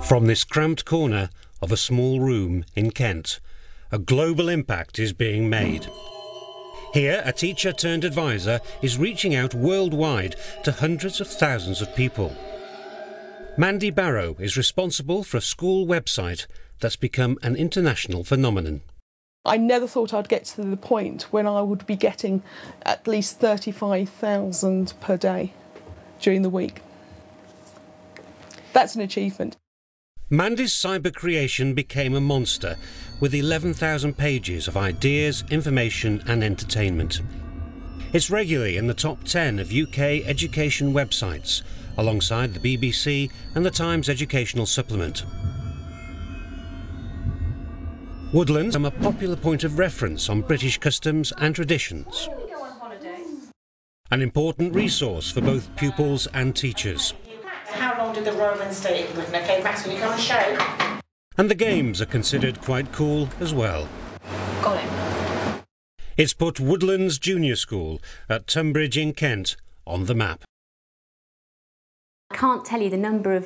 From this cramped corner of a small room in Kent, a global impact is being made. Here, a teacher turned advisor is reaching out worldwide to hundreds of thousands of people. Mandy Barrow is responsible for a school website that's become an international phenomenon. I never thought I'd get to the point when I would be getting at least 35,000 per day during the week. That's an achievement. Mandy's cyber creation became a monster with 11,000 pages of ideas, information and entertainment. It's regularly in the top 10 of UK education websites, alongside the BBC and the Times Educational Supplement. Woodlands become a popular point of reference on British customs and traditions. An important resource for both pupils and teachers. How long did the Romans stay in Britain? Okay, Max, will you come and show? And the games are considered quite cool as well. Got it. It's put Woodlands Junior School at Tunbridge in Kent on the map. I can't tell you the number of